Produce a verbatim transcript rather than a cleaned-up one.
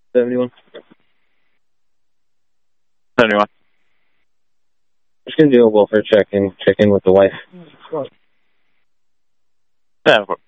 seventy-one. seventy-one. Just going to do a welfare check and check in with the wife. Yeah, of course.